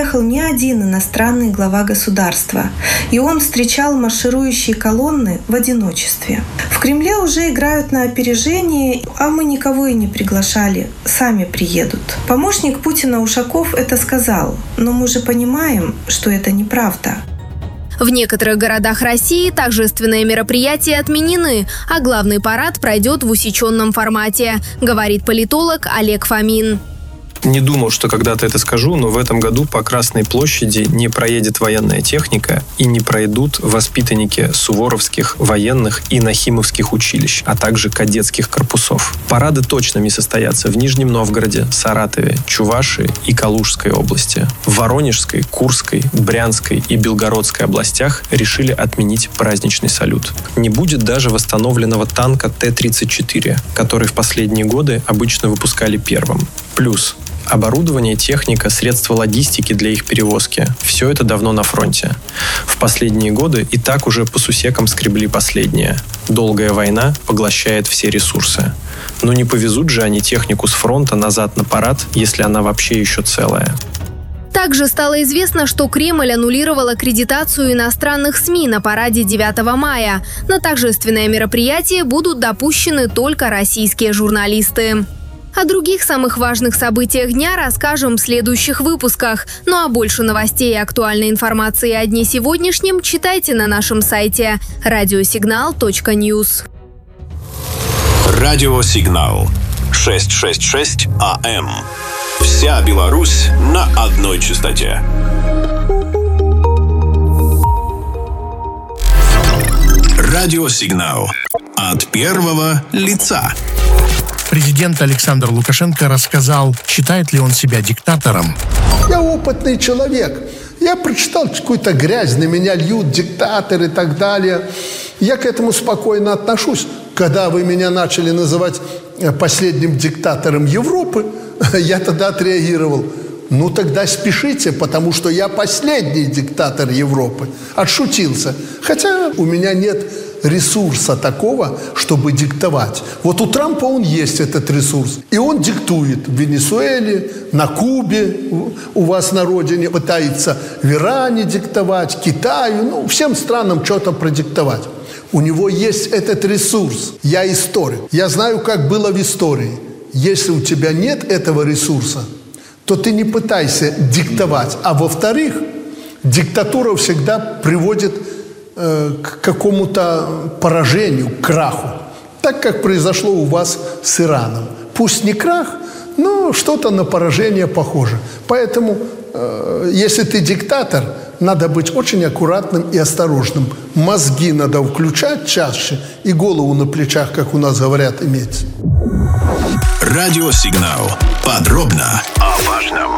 приехал не один иностранный глава государства, и он встречал марширующие колонны в одиночестве. В Кремле уже играют на опережение, а мы никого и не приглашали, сами приедут. Помощник Путина Ушаков это сказал, но мы же понимаем, что это неправда. В некоторых городах России торжественные мероприятия отменены, а главный парад пройдет в усеченном формате, говорит политолог Олег Фомин. Не думал, что когда-то это скажу, но в этом году по Красной площади не проедет военная техника и не пройдут воспитанники суворовских, военных и нахимовских училищ, а также кадетских корпусов. Парады точно не состоятся в Нижнем Новгороде, Саратове, Чувашии и Калужской области. В Воронежской, Курской, Брянской и Белгородской областях решили отменить праздничный салют. Не будет даже восстановленного танка Т-34, который в последние годы обычно выпускали первым. Плюс оборудование, техника, средства логистики для их перевозки – все это давно на фронте. В последние годы и так уже по сусекам скребли последнее. Долгая война поглощает все ресурсы. Но не повезут же они технику с фронта назад на парад, если она вообще еще целая. Также стало известно, что Кремль аннулировал аккредитацию иностранных СМИ на параде 9 мая. На торжественное мероприятие будут допущены только российские журналисты. О других самых важных событиях дня расскажем в следующих выпусках. Ну а больше новостей и актуальной информации о дне сегодняшнем читайте на нашем сайте radiosignal.news. Радиосигнал 666 АМ. Вся Беларусь на одной частоте. Радиосигнал от первого лица. Президент Александр Лукашенко рассказал, считает ли он себя диктатором. Я опытный человек. Я прочитал какую-то грязь, на меня льют диктаторы и так далее. Я к этому спокойно отношусь. Когда вы меня начали называть последним диктатором Европы, я тогда отреагировал. Ну тогда спешите, потому что я последний диктатор Европы. Отшутился. Хотя у меня нет ресурса такого, чтобы диктовать. Вот у Трампа он есть этот ресурс. И он диктует в Венесуэле, на Кубе, у вас на родине, пытается в Иране диктовать, Китаю, всем странам что-то продиктовать. У него есть этот ресурс. Я историк. Я знаю, как было в истории. Если у тебя нет этого ресурса, то ты не пытайся диктовать. А во-вторых, диктатура всегда приводит к какому-то поражению, к краху. Так, как произошло у вас с Ираном. Пусть не крах, но что-то на поражение похоже. Поэтому, если ты диктатор, надо быть очень аккуратным и осторожным. Мозги надо включать чаще и голову на плечах, как у нас говорят, иметь. Радиосигнал. Подробно о важном.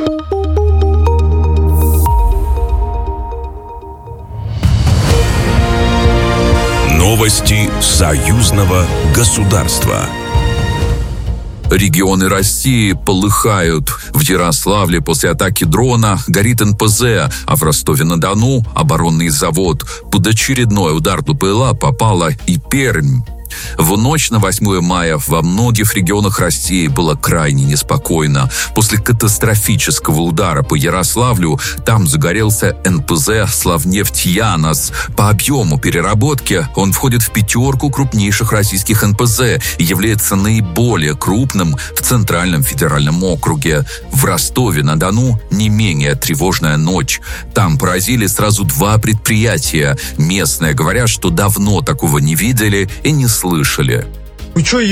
Новости союзного государства. Регионы России полыхают. В Ярославле после атаки дрона горит НПЗ, а в Ростове-на-Дону оборонный завод. Под очередной удар БПЛА попала и Пермь. В ночь на 8 мая во многих регионах России было крайне неспокойно. После катастрофического удара по Ярославлю там загорелся НПЗ «Славнефть Янос». По объему переработки он входит в 5 крупнейших российских НПЗ и является наиболее крупным в Центральном федеральном округе. В Ростове-на-Дону не менее тревожная ночь. Там поразили сразу 2 предприятия. Местные говорят, что давно такого не видели и не слышали. Вы чё,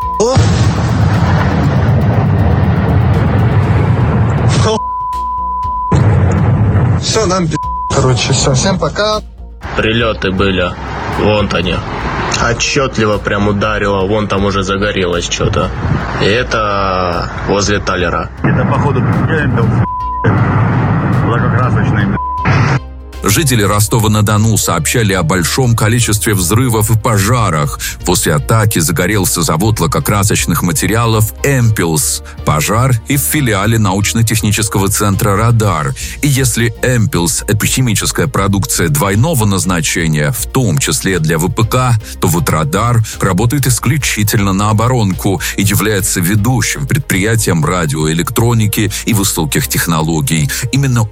Все, нам короче, все, всем пока. Прилеты были, вон они. Отчетливо прям ударило, вон там уже загорелось что-то. И это возле Талера. Это, походу, лакокрасочный. Жители Ростова-на-Дону сообщали о большом количестве взрывов и пожарах. После атаки загорелся завод лакокрасочных материалов «Эмпилс». Пожар и в филиале научно-технического центра «Радар». И если «Эмпилс» — это химическая продукция двойного назначения, в том числе для ВПК, то вот «Радар» работает исключительно на оборонку и является ведущим предприятием радиоэлектроники и высоких технологий. Именно